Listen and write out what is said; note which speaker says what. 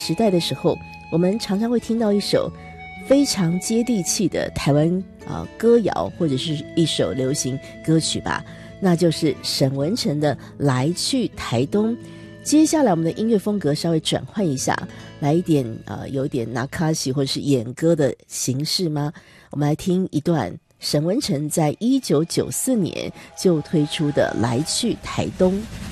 Speaker 1: 时代的时候，我们常常会听到一首非常接地气的台湾歌谣，或者是一首流行歌曲吧，那就是沈文程的《来去台东》。接下来我们的音乐风格稍微转换一下，来一点有点纳卡西或者是演歌的形式吗？我们来听一段沈文程在1994年就推出的《来去台东》。